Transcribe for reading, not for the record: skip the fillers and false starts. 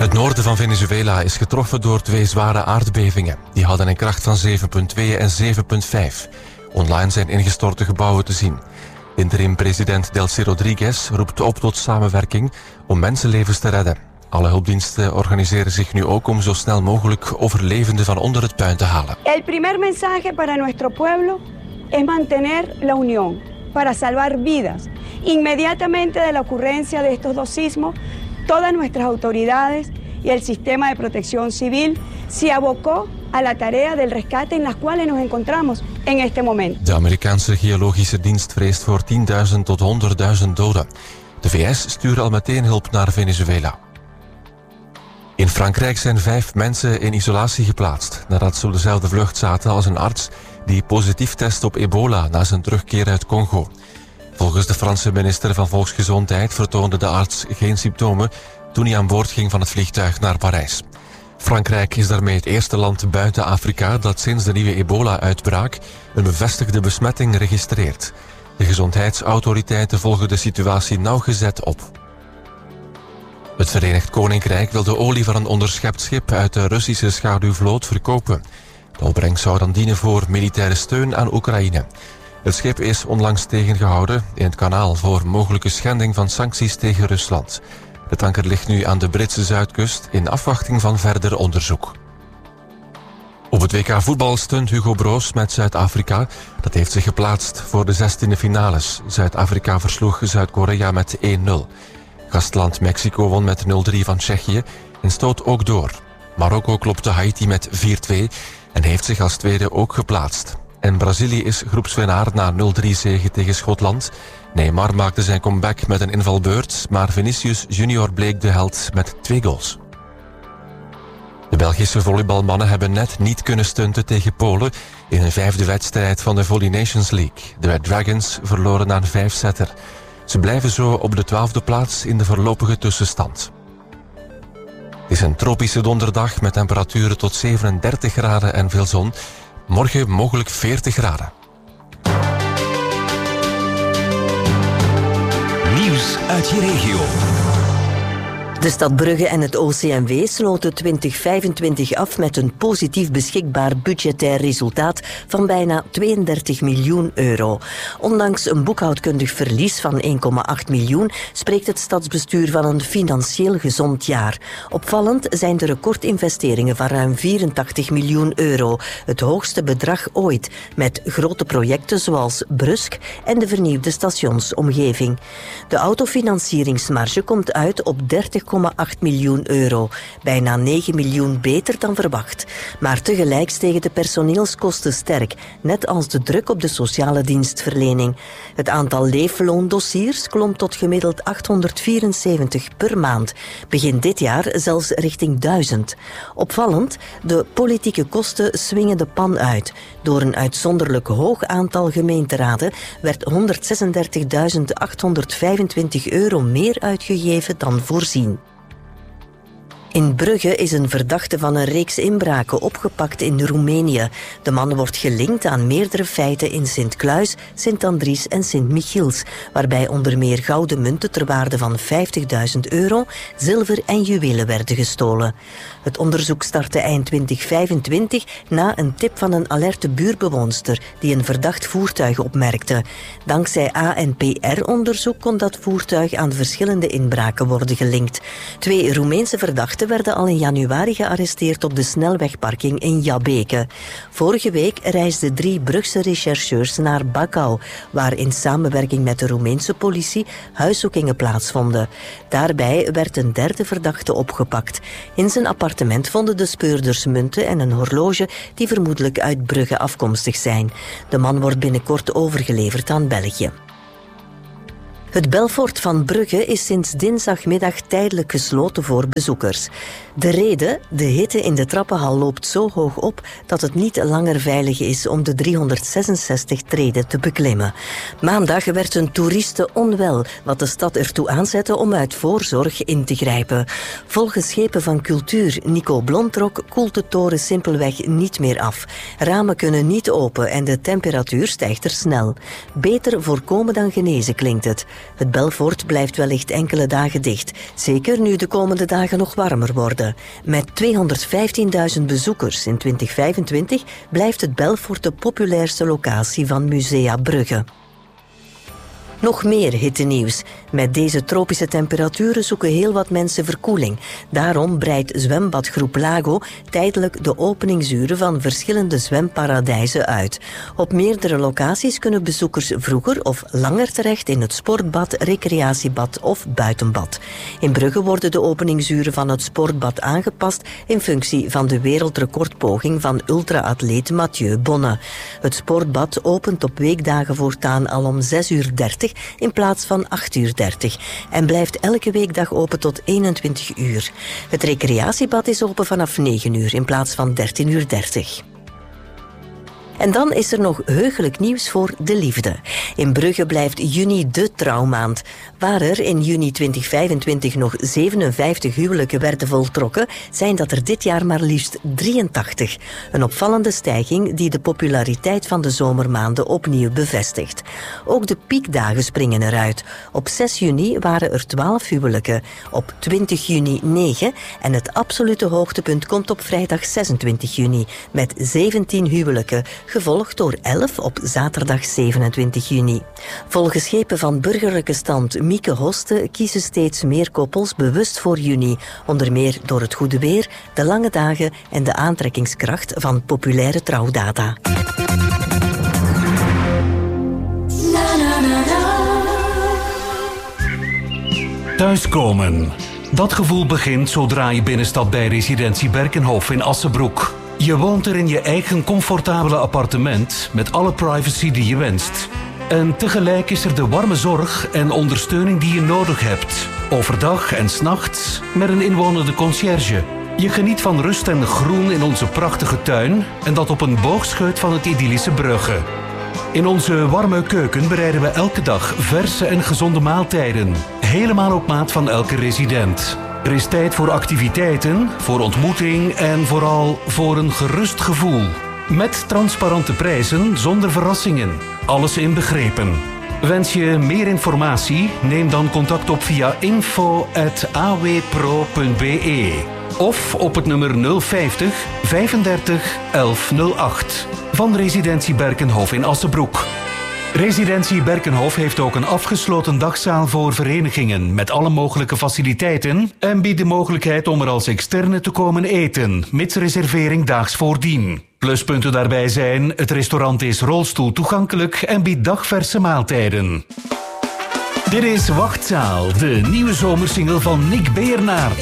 Het noorden van Venezuela is getroffen door 2 zware aardbevingen. Die hadden een kracht van 7,2 en 7,5. Online zijn ingestorte gebouwen te zien. Interim-president Delcy Rodriguez roept op tot samenwerking om mensenlevens te redden. Alle hulpdiensten organiseren zich nu ook om zo snel mogelijk overlevenden van onder het puin te halen. El primer mensaje para nuestro pueblo es mantener la unión para salvar vidas. Inmediatamente de la ocurrencia de estos dos sismos, todas nuestras autoridades y el sistema de protección civil se abocó a la tarea del rescate en las cuales nos encontramos en este momento. De Amerikaanse geologische dienst vreest voor 10.000 tot 100.000 doden. De VS stuurt al meteen hulp naar Venezuela. In Frankrijk zijn 5 mensen in isolatie geplaatst nadat ze op dezelfde vlucht zaten als een arts die positief test op ebola na zijn terugkeer uit Congo. Volgens de Franse minister van Volksgezondheid vertoonde de arts geen symptomen toen hij aan boord ging van het vliegtuig naar Parijs. Frankrijk is daarmee het eerste land buiten Afrika dat sinds de nieuwe ebola-uitbraak een bevestigde besmetting registreert. De gezondheidsautoriteiten volgen de situatie nauwgezet op. Het Verenigd Koninkrijk wil de olie van een onderschept schip uit de Russische schaduwvloot verkopen. De opbrengst zou dan dienen voor militaire steun aan Oekraïne. Het schip is onlangs tegengehouden in het kanaal voor mogelijke schending van sancties tegen Rusland. De tanker ligt nu aan de Britse zuidkust in afwachting van verder onderzoek. Op het WK voetbal stunt Hugo Broos met Zuid-Afrika. Dat heeft zich geplaatst voor de 16e finales. Zuid-Afrika versloeg Zuid-Korea met 1-0. Gastland Mexico won met 0-3 van Tsjechië en stoot ook door. Marokko klopte Haiti met 4-2 en heeft zich als tweede ook geplaatst. En Brazilië is groepswinnaar na 0-3 zege tegen Schotland. Neymar maakte zijn comeback met een invalbeurt, maar Vinicius Junior bleek de held met 2 goals. De Belgische volleybalmannen hebben net niet kunnen stunten tegen Polen in een 5e wedstrijd van de Volley Nations League. De Red Dragons verloren aan 5-setter. Ze blijven zo op de 12e plaats in de voorlopige tussenstand. Het is een tropische donderdag met temperaturen tot 37 graden en veel zon. Morgen mogelijk 40 graden. Nieuws uit je regio. De stad Brugge en het OCMW sloten 2025 af met een positief beschikbaar budgetair resultaat van bijna 32 miljoen euro. Ondanks een boekhoudkundig verlies van 1,8 miljoen spreekt het stadsbestuur van een financieel gezond jaar. Opvallend zijn de recordinvesteringen van ruim 84 miljoen euro, het hoogste bedrag ooit, met grote projecten zoals Brusk en de vernieuwde stationsomgeving. De autofinancieringsmarge komt uit op 30,8 miljoen euro. Bijna 9 miljoen beter dan verwacht. Maar tegelijk stegen de personeelskosten sterk, net als de druk op de sociale dienstverlening. Het aantal leefloondossiers klom tot gemiddeld 874 per maand. Begin dit jaar zelfs richting 1000. Opvallend, de politieke kosten swingen de pan uit. Door een uitzonderlijk hoog aantal gemeenteraden werd 136.825 euro meer uitgegeven dan voorzien. In Brugge is een verdachte van een reeks inbraken opgepakt in Roemenië. De man wordt gelinkt aan meerdere feiten in Sint-Kluis, Sint-Andries en Sint-Michiels, waarbij onder meer gouden munten ter waarde van 50.000 euro, zilver en juwelen werden gestolen. Het onderzoek startte eind 2025 na een tip van een alerte buurtbewoonster die een verdacht voertuig opmerkte. Dankzij ANPR-onderzoek kon dat voertuig aan verschillende inbraken worden gelinkt. 2 Roemeense verdachten werden al in januari gearresteerd op de snelwegparking in Jabbeke. Vorige week reisden 3 Brugse rechercheurs naar Bacau, waar in samenwerking met de Roemeense politie huiszoekingen plaatsvonden. Daarbij werd een 3e verdachte opgepakt. In zijn appartement vonden de speurders munten en een horloge die vermoedelijk uit Brugge afkomstig zijn. De man wordt binnenkort overgeleverd aan België. Het Belfort van Brugge is sinds dinsdagmiddag tijdelijk gesloten voor bezoekers. De reden? De hitte in de trappenhal loopt zo hoog op dat het niet langer veilig is om de 366 treden te beklimmen. Maandag werd een toeriste onwel, wat de stad ertoe aanzette om uit voorzorg in te grijpen. Volgens Schepen van Cultuur Nico Blontrok koelt de toren simpelweg niet meer af. Ramen kunnen niet open en de temperatuur stijgt er snel. Beter voorkomen dan genezen klinkt het. Het Belfort blijft wellicht enkele dagen dicht. Zeker nu de komende dagen nog warmer worden. Met 215.000 bezoekers in 2025 blijft het Belfort de populairste locatie van Musea Brugge. Nog meer hittenieuws. Met deze tropische temperaturen zoeken heel wat mensen verkoeling. Daarom breidt zwembadgroep Lago tijdelijk de openingsuren van verschillende zwemparadijzen uit. Op meerdere locaties kunnen bezoekers vroeger of langer terecht in het sportbad, recreatiebad of buitenbad. In Brugge worden de openingsuren van het sportbad aangepast in functie van de wereldrecordpoging van ultra-atleet Mathieu Bonne. Het sportbad opent op weekdagen voortaan al om 6:30 in plaats van 8:30 en blijft elke weekdag open tot 21 uur. Het recreatiebad is open vanaf 9 uur in plaats van 13:30. En dan is er nog heugelijk nieuws voor de liefde. In Brugge blijft juni de trouwmaand. Waar er in juni 2025 nog 57 huwelijken werden voltrokken, zijn dat er dit jaar maar liefst 83. Een opvallende stijging die de populariteit van de zomermaanden opnieuw bevestigt. Ook de piekdagen springen eruit. Op 6 juni waren er 12 huwelijken, op 20 juni 9 en het absolute hoogtepunt komt op vrijdag 26 juni met 17 huwelijken, gevolgd door 11 op zaterdag 27 juni. Volgens schepen van burgerlijke stand Mieke Hoste kiezen steeds meer koppels bewust voor juni, onder meer door het goede weer, de lange dagen en de aantrekkingskracht van populaire trouwdata. Thuiskomen. Dat gevoel begint zodra je binnenstapt bij residentie Berkenhof in Assenbroek. Je woont er in je eigen comfortabele appartement met alle privacy die je wenst. En tegelijk is er de warme zorg en ondersteuning die je nodig hebt. Overdag en 's nachts met een inwonende conciërge. Je geniet van rust en groen in onze prachtige tuin en dat op een boogscheut van het idyllische Brugge. In onze warme keuken bereiden we elke dag verse en gezonde maaltijden. Helemaal op maat van elke resident. Er is tijd voor activiteiten, voor ontmoeting en vooral voor een gerust gevoel. Met transparante prijzen zonder verrassingen. Alles inbegrepen. Wens je meer informatie? Neem dan contact op via info@awpro.be of op het nummer 050 35 1108 van Residentie Berkenhof in Assenbroek. Residentie Berkenhof heeft ook een afgesloten dagzaal voor verenigingen met alle mogelijke faciliteiten en biedt de mogelijkheid om er als externe te komen eten, mits reservering daags voordien. Pluspunten daarbij zijn, het restaurant is rolstoel toegankelijk en biedt dagverse maaltijden. Dit is Wachtzaal, de nieuwe zomersingle van Nick Beernaert.